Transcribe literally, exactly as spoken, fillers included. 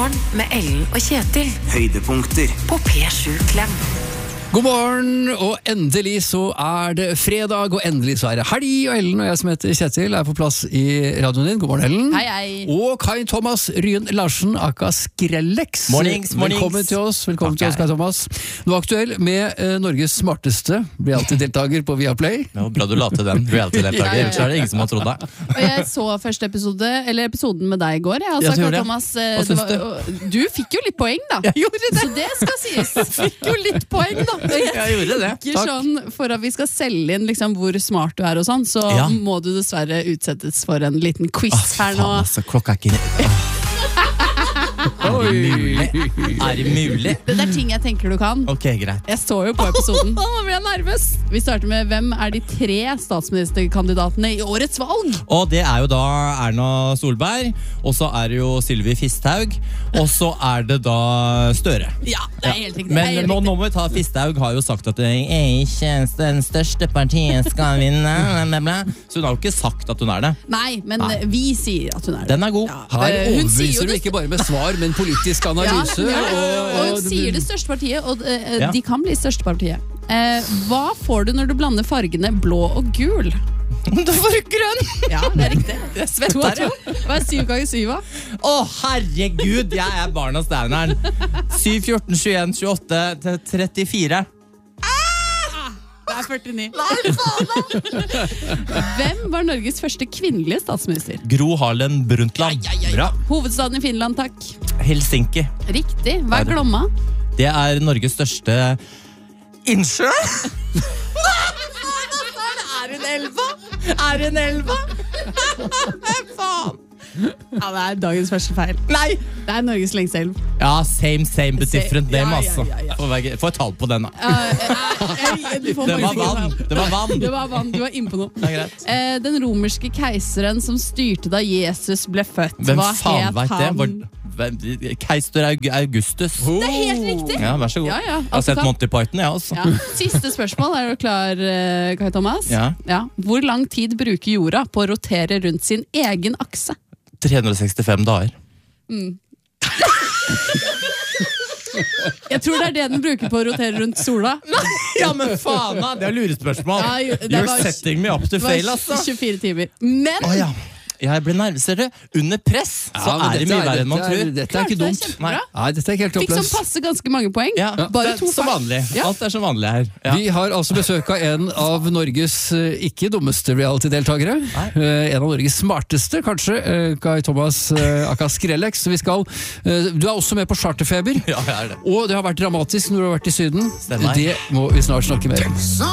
Morgen med Ellen og Kjetil. Høydepunkter På P sju Klem. God morgen, og endelig så er det fredag, og endelig så er det helg, og Ellen og jeg som heter Kjetil er på plass i radioen din. God morgen, Ellen. Hei, hei. Og Kai Thomas Ryen Larsen, aka Skrellex. Mornings, mornings. Velkommen til oss, velkommen til oss, Kai Thomas. Du er aktuell med eh, Norges smarteste reality-deltaker på Viaplay. Det var bra du la til den reality-deltaker, Ja, ja, ja. ellers er det ingen som har trodd deg. Og jeg så første episode, eller episoden med deg i går. Jeg, altså, Ja, så gjorde jeg. Thomas, eh, Hva syns det var- og du fikk jo litt poeng, da. Jeg gjorde det. Så det skal sies. Fikk jo litt poeng, da. Og jeg Jeg gjorde det, tenker sånn, for at vi skal selge inn liksom, hvor smart du er og sånn, så Ja. må du dessverre utsettes for en liten quiz Åh, her nå. faen, altså, klokka er ikke Er det mulig? Er det mulig? Det er ting jeg tenker du kan. Ok, greit. Jeg så jo på episoden. Nå blir jeg nervøs. Vi starter med hvem er de tre statsministerkandidatene i årets valg? Og det er jo da Erna Solberg, og så er det jo Sylvi Fisthaug, og så er det da Støre. Ja, det er helt riktig. det er Men helt nå, riktig. nå må vi ta Fisthaug har jo sagt at det er ikke den største partiet skal vinne, bla, bla. Så hun har jo ikke sagt at hun er det. Nei, men Nei. vi sier at hun er det. Den er god. Her Eh, hun sier jo overbeviser du det- ikke bare med svar, men politisk analyse. Ja, ja, ja. og- Og hun sier det største partiet, og eh, Ja. de kan bli største partiet. Eh, hva får du når du blander fargene blå og gul? Du får grønn! Ja, det er riktig. Jeg To svetter, av to. Hva er syv ganger syv, da? Å, herregud, jeg er barna Stauneren. syv, fjorten, tjueen, tjueåtte til trettifire. Det er førtini. Hvem var Norges første kvinnelige statsminister? Gro Harlem Brundtland. Bra. Hovedstaden i Finland, takk. Helsinki. Riktig. Hva er Er det- Glomma? Det er Norges største innsjø. Er hun elva? Er hun elva? Faen. Ja, det er dagens første feil. Nei! Det er Norges lengste elv. Ja, same, same, but different Ja, them, ja, altså. ja, ja. Får være- Får et tall på den, da. Eh, eh, eh, du får Det var faktisk ikke vann. feil. Det var vann. Det var vann. Du var inne på noe. Ja, greit. Eh, den romerske keiseren som styrte da Jesus ble født. Hvem Hva faen het vet det? han? Var, hvem- Keiser Aug- Augustus. Det er helt riktig! Ja, vær så god. Ja, ja, Jeg har sett altså, Monty Python, jeg også. Ja. Siste spørsmål. Er du klar, eh, Kai Thomas? Ja. Hvor lang tid bruker jorda på å rotere rundt sin egen akse? tre hundre og sekstifem dager. Jeg tror det er det den bruker på å rotere rundt sola. Ja, men faen da, det er lurespørsmål. Ja, jo, det You're var- setting me up to Det var fail, altså. tjuefire timer. Men Å ja. Jeg blir nervøs, ser du. Under press så Ja, men er det dette mye verre enn man dette er- tror. Dette er ikke Klart, det er dumt. kjempebra. Nei. Nei, dette er ikke helt fikk sånn håpløst. passe ganske mange poeng. Ja, Bare det er to som feil. vanlig. Ja. Alt er som vanlig her. Ja. Vi har altså besøk av en av Norges eh, ikke dummeste reality-deltakere. Eh, en av Norges smarteste, kanskje. eh, Kai Thomas uh, aka Skrellex. Så vi skal, eh, du er også med på Charterfeber. Ja, jeg er det. Og det har vært dramatisk når du har vært i Syden. Stemmer. Det må vi snart snakke mer om.